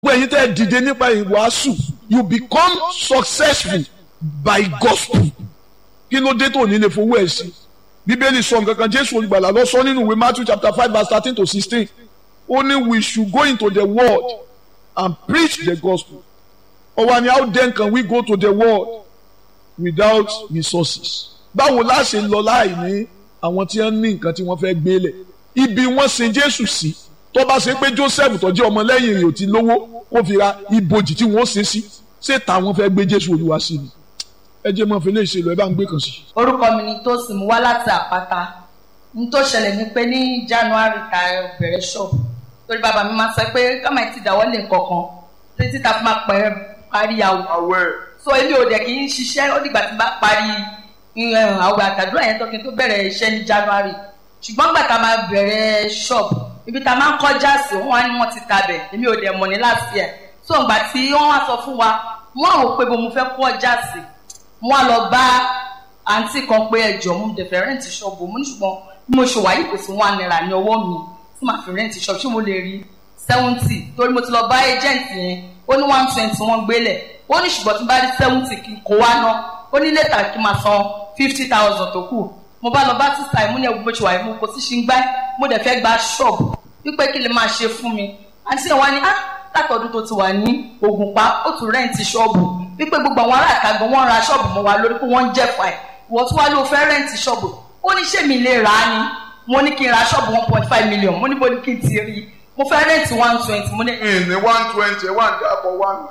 ẹ̀yin tẹ́ dìde nípa ìwàásù you become successful by gospel. Kí ló dé tó ní lè fowó ẹ̀ sí? Bíbélì sọ nǹkan kan, Jésù olùgbàlà lọ sọ nínú ìwé Matthew chapter 5 verse 13 to 16. Ó ní we should go into the world and preach the gospel. Ó wá ní how then can we go to the world without resources? Báwo la ṣe lọ láì ní àwọn tí wọ́n ní nǹkan tí wọ́n fẹ́ gbélé? Ibi wọ́n sin Jésù sí. Tó bá ṣe pé Joseph tó jẹ́ ọmọlẹ́yìn rẹ̀ ò ti lówó kó fi ra ibojì tí wọ́n sin sí. Ṣé táwọn fẹ́ gbé Jésù Olúwa sí ni? Ẹ jẹ́ mọ́ fi lè ṣe lọ, ẹ bá ń gbé kan sí. Orúkọ mi ni Tósìn, mo wá láti Àpáta. N tó ṣẹlẹ̀ ni pé ní January ta bẹ̀rẹ̀ ṣọ́ọ̀bù. Torí bàbá mi máa sọ pé káma ti dáwọ́ lé nǹkan kan títí ta fi máa parí àwẹ̀. So èmi ò dẹ̀ kì í ṣiṣẹ́, ó dìgbà tí bá parí àwẹ̀ àtàdúrà yẹn tó kí n tó bẹ̀rẹ̀ iṣẹ́ ní January. Ṣùgbọ́n gbà tá máa bẹ̀rẹ̀ ṣọ́ọ̀bù, ibi tá máa ń kọjá sí wọ́n á ní wọ́n ti tabẹ̀, èmi ò dẹ̀ mọ̀ ní last year. So ìgbà tí wọ́n wá sọ fún wa, wọ́n á wò pé mo fẹ́ kọjá sí. Wọ́n á lọ bá àǹtí kan pé ẹjọ́ mo dẹ̀ fẹ́ rẹ́ǹtì ṣọ́ọ̀bù, mo ní ṣùgbọ́n bí mo ṣe wà yìí kò sí £1 ní ọwọ́ mi tí màá fi rẹ́ǹtì ṣọ́ọ̀bù, ṣé mo lè rí 70? Torí mo ti lọ bá agent yẹn, ó ní 120 wọ́n gbélẹ̀, ó ní ṣùgbọ́n tí bá rí 70 kí n kó wá ná, ó ní lẹ́tà kí n máa san 50,000 tó kù. Mo bá lọ bá sísá ìmú ní ẹ̀wù bó ṣe wà yìí, mo kò sí ṣe ń gbá, mo dẹ̀ fẹ́ gba ṣọ́ọ̀bù wípé kí lè máa ṣe fún mi. Àǹtí yẹn wá ní látọ̀dún tó ti wà ní Ògùnpa ó tún rẹ́ǹtì ṣọ́ọ̀bù wípé gbogbo àwọn ará àkàgbọ̀n wọ́n ra ṣọ́ọ̀bù mọ́ wa lórí pé wọ́n ń jẹ́fà ẹ̀ wọ́n tún wá ló fẹ́ rẹ́ǹtì ṣọ́ọ̀bù. Ó ní ṣé mi lè rà á ni? Mo ní kí n ra ṣọ́ọ̀bù 1.5 million, mo ní bó ní kí n ti rí, mo fẹ́ rẹ́ǹtì 120, mo ní. Ní 120 ẹ̀ wá ń dàpọ̀ 1.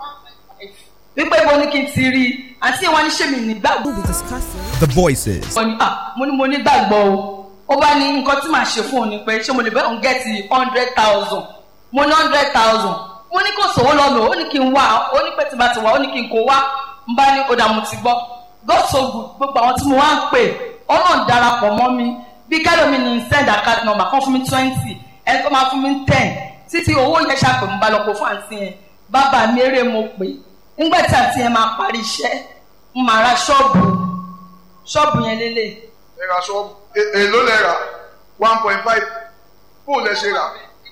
Wípé bó ní kí n ti rí, àǹtí yẹn wá ní ṣé mi nígbàgbọ́. The Voices. Mo ní gbàgbọ́ o. Ó bá ní nǹkan tí màá ṣe fún òun ni pé ṣé mo lè bẹ́ẹ̀ òun gẹ́ẹ̀tì 100,000. Mo ní 100,000. Mo ní kò sówó lọ́nà, ó ní kí n wá, ó ní pé tí bá ti wá, ó ní kí n kó wá. N bá ní ọ̀dà mo ti gbọ́. God so good, gbogbo àwọn tí mo wá ń pè, ọ̀nà darapọ̀ mọ́ mi. Bí kẹ́lómi ní send account number kan fún mi 20, ẹni tó máa fún mi 10. Títí owó yẹn ṣàpè mo bá lọ kó fún àǹtí yẹn. Bàbá mi eré mo pè. Nígbà tí àǹtí yẹn máa parí iṣẹ́, mo máa ra ṣọ́ọ̀bù yẹn lélẹ̀. Ẹ ra ṣọ́ọ̀bù, èló lẹ rà? 1.5. Fóònù ẹ ṣe rà.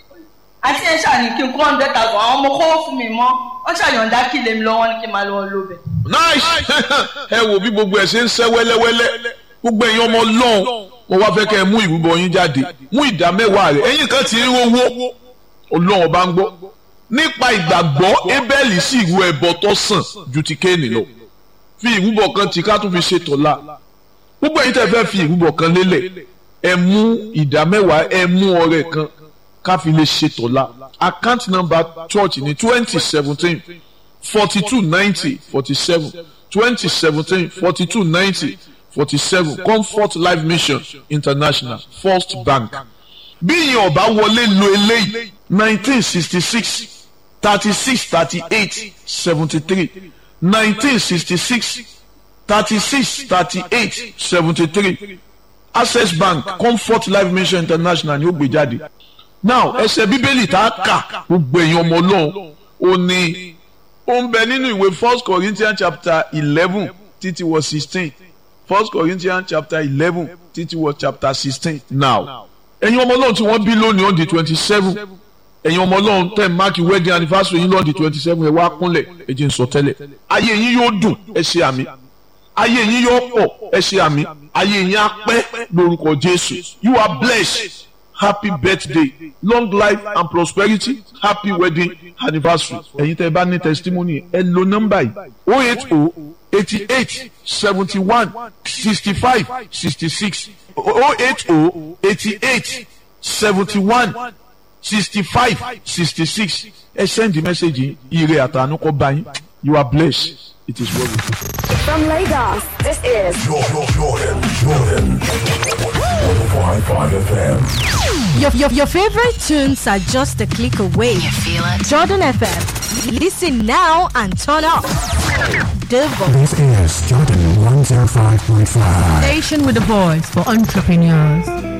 Àti ẹ ṣàní kí n kó 100,000 àwọn ọmọ kó fún mi mọ́ wọ́n ṣàyọ̀ǹda kí lèmi lọ́wọ́ ní kí n máa lọ́wọ́ lóbẹ̀. Nice. Ẹ wò bí gbogbo ẹ̀ ṣe ń ṣẹ́ wẹ́lẹ́wẹ́lẹ́, gbogbo ẹ̀yin ọmọ Ọlọ́run mo wá fẹ́ kẹ́ ẹ mú ìrúbọ yín jáde, mú ìdá mẹ́wàá rẹ̀. Ẹ̀yin kan ti rí owó Ọlọ́run ọba ń gbọ́. Nípa ìgbàgbọ́ Ébẹ́lì sì ru ẹbọ tó sàn ju ti Kéènì lọ. Fi ìrúbọ kan tí ká tún fi ṣe tọ̀la. Gbogbo ẹ̀yin tẹ́ fẹ́ fi ìrúbọ kan lélẹ̀, ẹ mú ìdá mẹ́wàá, ẹ mú ọrẹ kan ká fi lè ṣe tọ̀la. Account number church ní 2017 4290 47 2017 4290 47 Comfort Life Mission International First Bank. Bí ìyẹn ọba wọlé lo eléyìí 1966 36 38 73 1966 36 38 73 Access Bank Comfort Life Mission International ni ó gbé jáde. Now ẹsẹ̀ bíbélì tá a kà gbogbo èèyàn ọmọ Ọlọ́run ó ní ó ń bẹ nínú ìwé 1 Corinthians chapter 11 títí wọ 16 1 Corinthians chapter 11 títí wọ chapter 16. Now ẹ̀yin ọmọ Ọlọ́run tí wọ́n bí lónìí on the 27 ẹ̀yin ọmọ Ọlọ́run tẹ̀ máàkì wedding anniversary yín lọ́ọ̀dì 27 ẹ̀ wá kúnlẹ̀ ẹ jẹ́ n sọ tẹ́lẹ̀ ayé yín yóò dùn ẹ ṣe àmì ayé yín yóò pọ̀ ẹ ṣe àmì ayé yín á pẹ́ lórúkọ Jésù. You are blessed. Happy birthday, long life and prosperity. Happy wedding anniversary. Ẹ̀yin tẹ́ bá ní testimony ẹ lo nọ́mbà yìí 080 88 71 65 66 080 88 71 65 66. Ẹ send the message yìí ire àtànú kó bá yín. You are blessed. It is well with you. From Lagos, this is Jordan 105.5 FM. Your favorite tunes are just a click away. You feel it? Jordan FM. Listen now and turn up. The This is Jordan 105.5. station with the voice for entrepreneurs.